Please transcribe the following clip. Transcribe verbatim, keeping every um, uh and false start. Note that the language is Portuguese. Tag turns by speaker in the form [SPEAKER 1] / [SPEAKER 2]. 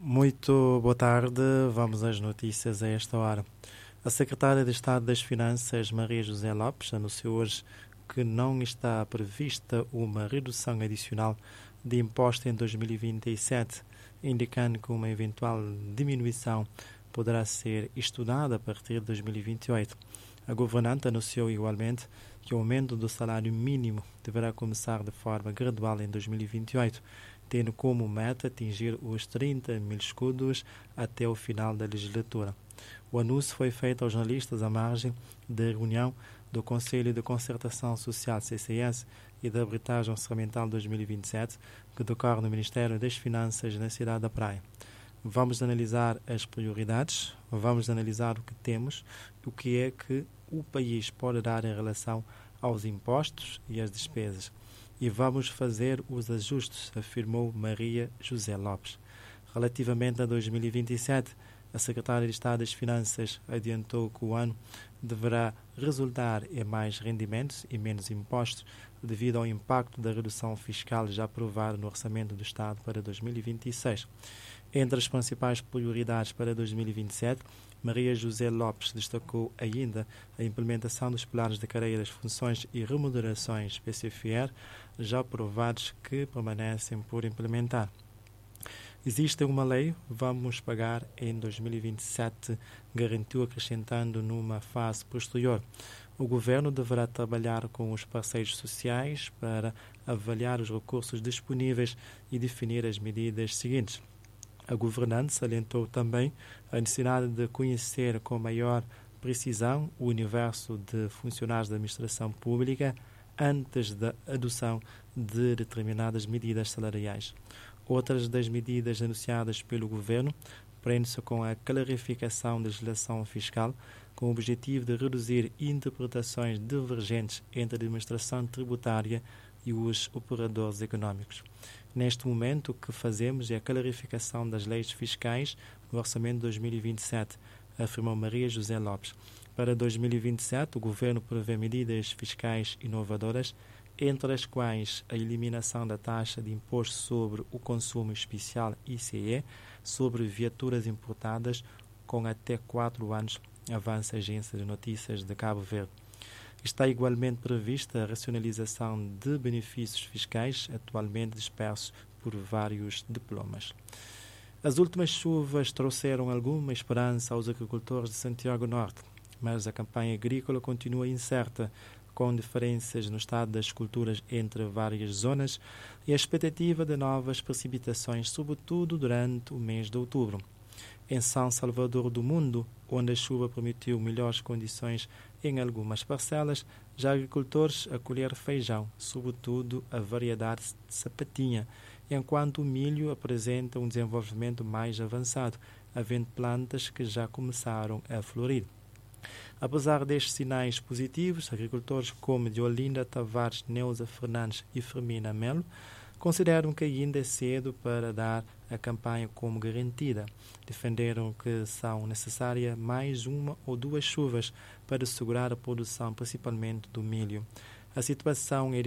[SPEAKER 1] Muito boa tarde, vamos às notícias a esta hora. A secretária de Estado das Finanças, Maria José Lopes, anunciou hoje que não está prevista uma redução adicional de imposto em dois mil e vinte e sete, indicando que uma eventual diminuição poderá ser estudada a partir de dois mil e vinte e oito. A governante anunciou igualmente que o aumento do salário mínimo deverá começar de forma gradual em dois mil e vinte e oito, tendo como meta atingir os trinta mil escudos até o final da legislatura. O anúncio foi feito aos jornalistas à margem da reunião do Conselho de Concertação Social C C S e da Arbitragem Orçamental dois mil e vinte e sete, que decorre no Ministério das Finanças na cidade da Praia. Vamos analisar as prioridades, vamos analisar o que temos, o que é que o país pode dar em relação aos impostos e às despesas. E vamos fazer os ajustes, afirmou Maria José Lopes. Relativamente a dois mil e vinte e sete, a secretária de Estado das Finanças adiantou que o ano deverá resultar em mais rendimentos e menos impostos devido ao impacto da redução fiscal já aprovada no Orçamento do Estado para dois mil e vinte e seis. Entre as principais prioridades para dois mil e vinte e sete, Maria José Lopes destacou ainda a implementação dos pilares da cadeia das funções e remunerações P C F R, já aprovados, que permanecem por implementar. Existe uma lei, vamos pagar em dois mil e vinte e sete, garantiu, acrescentando numa fase posterior. O Governo deverá trabalhar com os parceiros sociais para avaliar os recursos disponíveis e definir as medidas seguintes. A governante salientou também a necessidade de conhecer com maior precisão o universo de funcionários da administração pública antes da adoção de determinadas medidas salariais. Outras das medidas anunciadas pelo Governo prendem-se com a clarificação da legislação fiscal, com o objetivo de reduzir interpretações divergentes entre a administração tributária e os operadores económicos. Neste momento, o que fazemos é a clarificação das leis fiscais no Orçamento de dois mil e vinte e sete, afirmou Maria José Lopes. Para dois mil e vinte e sete, o Governo prevê medidas fiscais inovadoras, entre as quais a eliminação da taxa de imposto sobre o consumo especial I C E sobre viaturas importadas com até quatro anos, avança a Agência de Notícias de Cabo Verde. Está igualmente prevista a racionalização de benefícios fiscais atualmente dispersos por vários diplomas. As últimas chuvas trouxeram alguma esperança aos agricultores de Santiago Norte, mas a campanha agrícola continua incerta, com diferenças no estado das culturas entre várias zonas e a expectativa de novas precipitações, sobretudo durante o mês de outubro. Em São Salvador do Mundo, onde a chuva permitiu melhores condições em algumas parcelas, já agricultores a colher feijão, sobretudo a variedade de sapatinha, enquanto o milho apresenta um desenvolvimento mais avançado, havendo plantas que já começaram a florir. Apesar destes sinais positivos, agricultores como Diolinda Tavares, Neuza Fernandes e Fermina Melo consideram que ainda é cedo para dar a campanha como garantida. Defenderam que são necessárias mais uma ou duas chuvas para assegurar a produção, principalmente do milho. A situação é